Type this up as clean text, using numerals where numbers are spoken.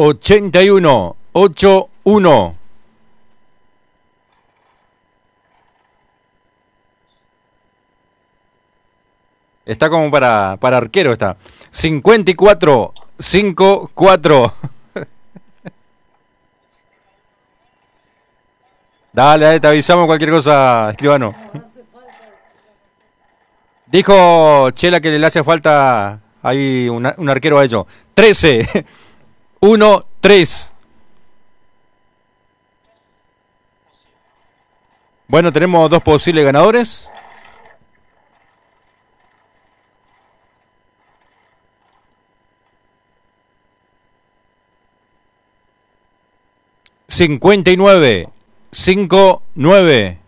81-81. Está como para arquero, está. 54-54. Dale, te avisamos cualquier cosa, escribano. Dijo Chela que le hace falta ahí un arquero a ellos. 13-1-3. Bueno, tenemos dos posibles ganadores. $59.59.